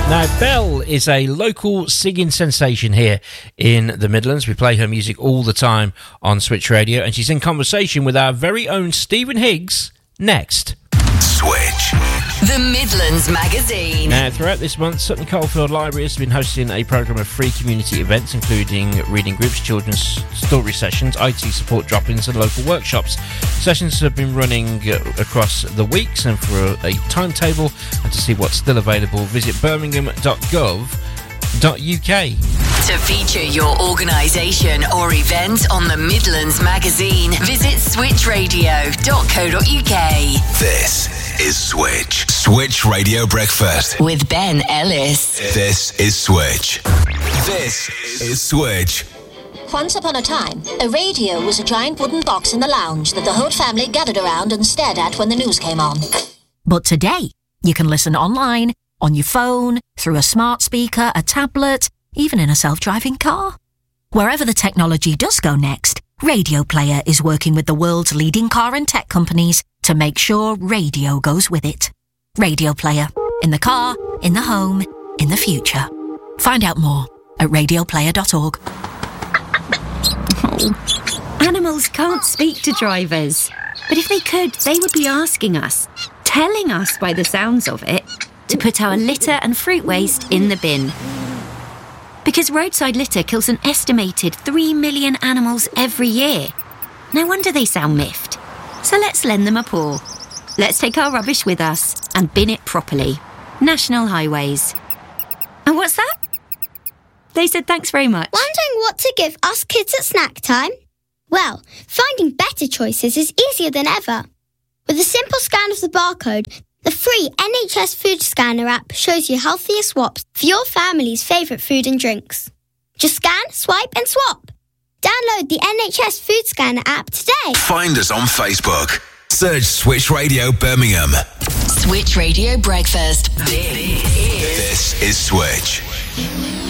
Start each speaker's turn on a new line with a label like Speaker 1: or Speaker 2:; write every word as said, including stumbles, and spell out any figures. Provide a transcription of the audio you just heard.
Speaker 1: Now, Belle is a local singing sensation here in the Midlands. We play her music all the time on Switch Radio, and she's in conversation with our very own Stephen Higgs next.
Speaker 2: Switch.
Speaker 3: The Midlands Magazine.
Speaker 1: Now, throughout this month, Sutton Coldfield Library has been hosting a programme of free community events, including reading groups, children's story sessions, I T support drop-ins and local workshops. Sessions have been running uh, across the weeks, and for a, a timetable and to see what's still available, visit birmingham dot gov dot U K.
Speaker 3: To feature your organisation or event on the Midlands Magazine, visit switch radio dot co dot U K.
Speaker 2: This is Switch. Switch Radio Breakfast.
Speaker 3: With Ben Ellis.
Speaker 2: This is Switch. This is Switch.
Speaker 4: Once upon a time, a radio was a giant wooden box in the lounge that the whole family gathered around and stared at when the news came on.
Speaker 5: But today, you can listen online, on your phone, through a smart speaker, a tablet, even in a self-driving car. Wherever the technology does go next, Radio Player is working with the world's leading car and tech companies to make sure radio goes with it. Radio Player. In the car, in the home, in the future. Find out more at radio player dot org.
Speaker 6: Oh. Animals can't speak to drivers. But if they could, they would be asking us, telling us by the sounds of it, to put our litter and fruit waste in the bin. Because roadside litter kills an estimated three million animals every year. No wonder they sound miffed. So let's lend them a paw. Let's take our rubbish with us and bin it properly. National Highways. And what's that? They said thanks very much.
Speaker 7: Wondering what to give us kids at snack time? Well, finding better choices is easier than ever. With a simple scan of the barcode, the free N H S Food Scanner app shows you healthier swaps for your family's favourite food and drinks. Just scan, swipe and swap. Download the N H S Food Scanner app today.
Speaker 2: Find us on Facebook. Search Switch Radio Birmingham.
Speaker 3: Switch Radio Breakfast. This is,
Speaker 2: this is Switch.